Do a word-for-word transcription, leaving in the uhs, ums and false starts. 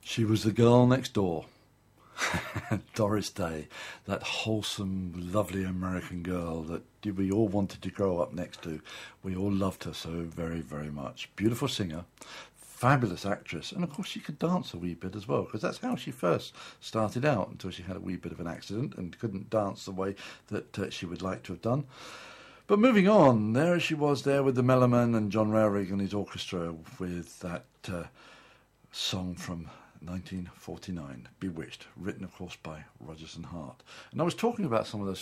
She was the girl next door. Doris Day, that wholesome, lovely American girl that we all wanted to grow up next to. We all loved her so very, very much. Beautiful singer, fabulous actress, and of course she could dance a wee bit as well, because that's how she first started out, until she had a wee bit of an accident and couldn't dance the way that uh, she would like to have done. But moving on, there she was there with the Melloman and John Rarig and his orchestra with that uh, song from nineteen forty-nine, Bewitched, written, of course, by Rodgers and Hart. And I was talking about some of those